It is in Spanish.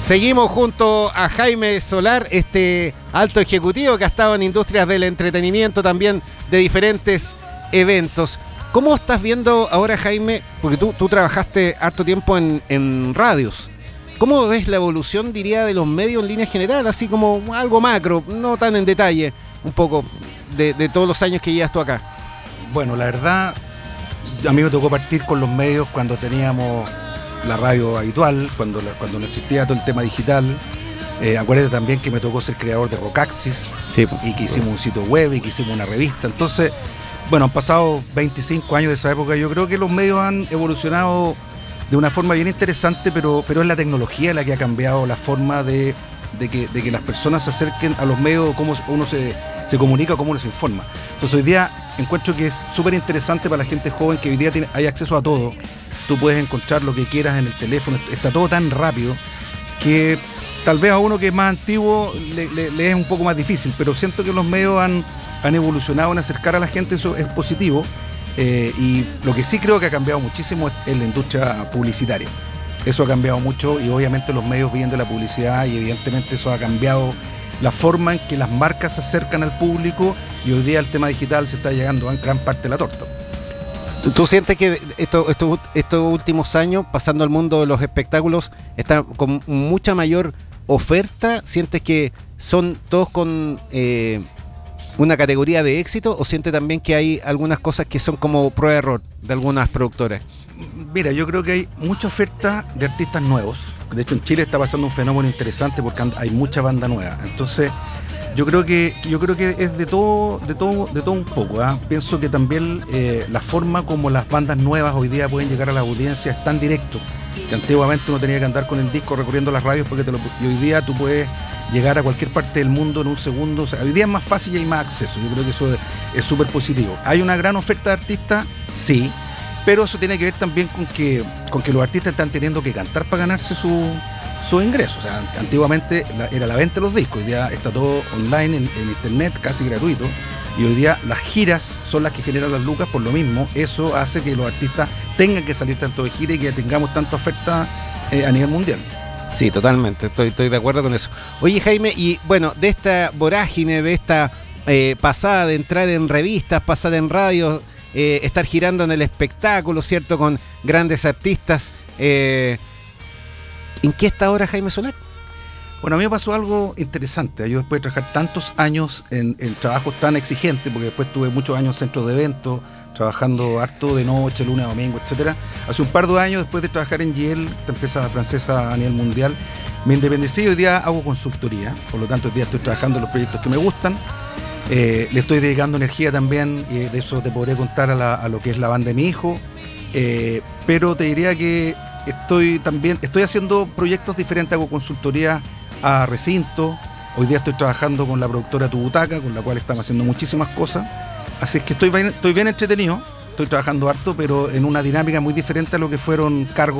Seguimos junto a Jaime Solar, este alto ejecutivo que ha estado en industrias del entretenimiento, también de diferentes eventos. ¿Cómo estás viendo ahora, Jaime? Porque tú trabajaste harto tiempo en radios. ¿Cómo ves la evolución, diría, de los medios en línea general? Así como algo macro, no tan en detalle, un poco de todos los años que llevas tú acá. Bueno, la verdad, a mí me tocó partir con los medios cuando teníamos la radio habitual, cuando no existía todo el tema digital. Acuérdate también que me tocó ser creador de Rockaxis, sí, y que hicimos un sitio web y que hicimos una revista. Entonces, bueno, han pasado 25 años de esa época. Yo creo que los medios han evolucionado de una forma bien interesante, pero es la tecnología la que ha cambiado la forma de que las personas se acerquen a los medios, cómo uno se comunica, cómo uno se informa. Entonces hoy día encuentro que es súper interesante para la gente joven que hoy día hay acceso a todo. Tú puedes encontrar lo que quieras en el teléfono, está todo tan rápido que tal vez a uno que es más antiguo le es un poco más difícil, pero siento que los medios han evolucionado en acercar a la gente, eso es positivo. Y lo que sí creo que ha cambiado muchísimo es la industria publicitaria. Eso ha cambiado mucho y obviamente los medios viven de la publicidad y evidentemente eso ha cambiado la forma en que las marcas se acercan al público, y hoy día el tema digital se está llegando a gran parte de la torta. ¿Tú sientes que estos últimos años, pasando al mundo de los espectáculos, está con mucha mayor oferta? ¿Sientes que son todos con una categoría de éxito, o sientes también que hay algunas cosas que son como prueba de error de algunas productoras? Mira, yo creo que hay mucha oferta de artistas nuevos. De hecho, en Chile está pasando un fenómeno interesante porque hay mucha banda nueva. Entonces, yo creo que es de todo un poco, ¿eh? Pienso que también la forma como las bandas nuevas hoy día pueden llegar a la audiencia es tan directo, que antiguamente uno tenía que andar con el disco recorriendo las radios y hoy día tú puedes llegar a cualquier parte del mundo en un segundo. O sea, hoy día es más fácil y hay más acceso. Yo creo que eso es súper positivo. ¿Hay una gran oferta de artistas? Sí, pero eso tiene que ver también con que los artistas están teniendo que cantar para ganarse su ingreso. O sea, antiguamente era la venta de los discos, hoy día está todo online, en internet, casi gratuito, y hoy día las giras son las que generan las lucas. Por lo mismo, eso hace que los artistas tengan que salir tanto de gira y que tengamos tanta oferta a nivel mundial. Sí, totalmente, estoy de acuerdo con eso. Oye, Jaime, y bueno, de esta vorágine, de esta pasada de entrar en revistas, pasada en radio, estar girando en el espectáculo, ¿cierto?, con grandes artistas, ¿en qué está ahora Jaime Solar? Bueno, a mí me pasó algo interesante. Yo después de trabajar tantos años en trabajos tan exigentes, porque después tuve muchos años en centros de eventos, trabajando harto de noche, lunes a domingo, etcétera. Hace un par de años, después de trabajar en GL, esta empresa francesa a nivel mundial, me independicé y hoy día hago consultoría. Por lo tanto, hoy día estoy trabajando en los proyectos que me gustan. Le estoy dedicando energía también, de eso te podré contar a lo que es la banda de mi hijo. Pero te diría que estoy haciendo proyectos diferentes, hago consultoría a recinto. Hoy día estoy trabajando con la productora Tu Butaca, con la cual estamos haciendo muchísimas cosas. Así es que estoy bien entretenido, estoy trabajando harto, pero en una dinámica muy diferente a lo que fueron cargos